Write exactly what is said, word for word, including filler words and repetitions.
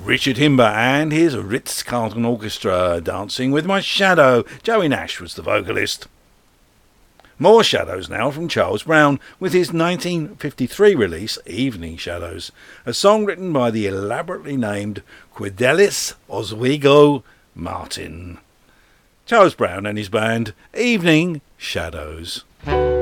Richard Himber and his Ritz-Carlton Orchestra. Dancing with My Shadow. Joey Nash was the vocalist. More Shadows now from Charles Brown with his nineteen fifty-three release Evening Shadows, a song written by the elaborately named Fidelis Oswego Martin. Charles Brown and his band, Evening Shadows.